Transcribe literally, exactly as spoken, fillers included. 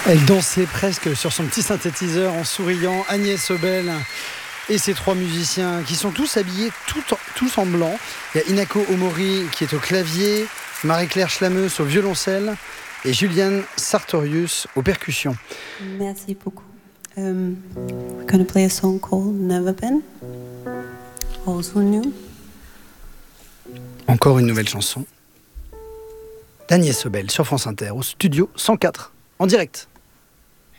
Elle dansait presque sur son petit synthétiseur en souriant. Agnès Obel et ses trois musiciens qui sont tous habillés tout en, tous en blanc. Il y a Inako Omori qui est au clavier, Marie-Claire Schlameus au violoncelle et Juliane Sartorius aux percussions. Merci beaucoup. Um, we're going to play a song called Never Been. Those Who Knew. Encore une nouvelle chanson d'Agnès Obel sur France Inter au studio cent quatre en direct.